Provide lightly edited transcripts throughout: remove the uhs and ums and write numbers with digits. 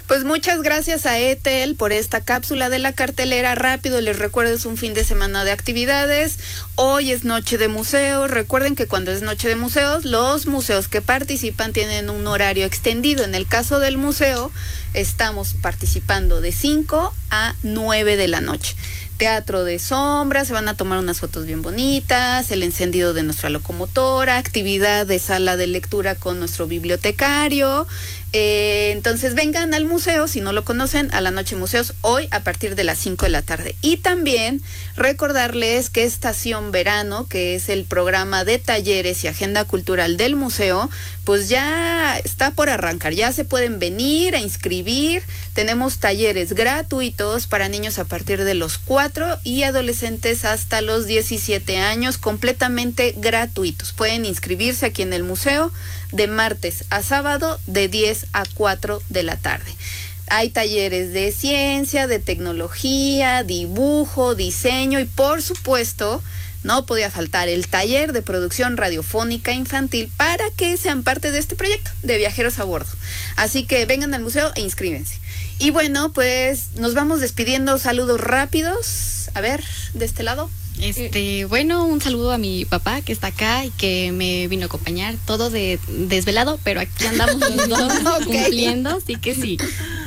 Pues muchas gracias a Etel por esta cápsula de la cartelera. Rápido les recuerdo, es un fin de semana de actividades. Hoy es noche de museos. Recuerden que cuando es noche de museos, los museos que participan tienen un horario extendido. En el caso del museo, estamos participando de 5 a 9 de la noche. Teatro de sombras, se van a tomar unas fotos bien bonitas, el encendido de nuestra locomotora, actividad de sala de lectura con nuestro bibliotecario. Entonces vengan al museo, si no lo conocen, a la Noche Museos, hoy a partir de las 5 de la tarde. Y también recordarles que Estación Verano, que es el programa de talleres y agenda cultural del museo, pues ya está por arrancar, ya se pueden venir a inscribir. Tenemos talleres gratuitos para niños a partir de los 4 y adolescentes hasta los 17 años, completamente gratuitos. Pueden inscribirse aquí en el museo de martes a sábado de 10 a 4 de la tarde. Hay talleres de ciencia, de tecnología, dibujo, diseño y por supuesto no podía faltar el taller de producción radiofónica infantil para que sean parte de este proyecto de Viajeros a Bordo. Así que vengan al museo e inscríbense. Y bueno, pues nos vamos despidiendo. Saludos rápidos. A ver, de este lado. Bueno, un saludo a mi papá que está acá y que me vino a acompañar, todo de desvelado, pero aquí andamos los dos cumpliendo, así que sí.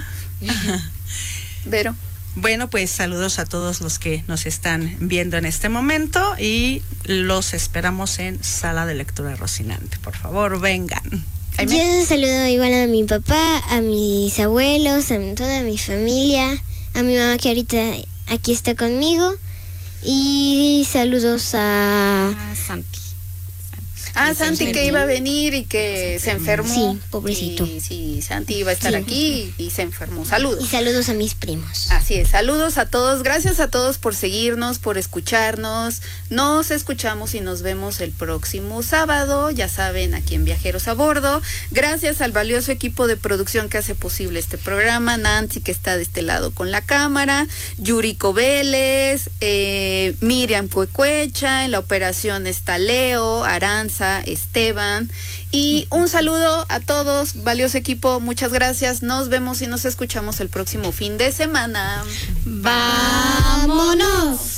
Vero. Bueno, pues saludos a todos los que nos están viendo en este momento y los esperamos en Sala de Lectura Rocinante. Por favor, vengan. Yo saludo igual a mi papá, a mis abuelos, a toda mi familia, a mi mamá que ahorita aquí está conmigo. Y saludos a Santi. Santi que iba a venir y que se enfermó. Sí, pobrecito. Sí, Santi iba a estar aquí y se enfermó. Saludos. Y saludos a mis primos. Así es, saludos a todos. Gracias a todos por seguirnos, por escucharnos. Nos escuchamos y nos vemos el próximo sábado, ya saben, aquí en Viajeros a Bordo. Gracias al valioso equipo de producción que hace posible este programa. Nancy, que está de este lado con la cámara, Yuriko Vélez, Miriam Cuecuecha, en la operación está Leo, Aranza, Esteban, y un saludo a todos, valioso equipo, muchas gracias, nos vemos y nos escuchamos el próximo fin de semana. ¡Vámonos!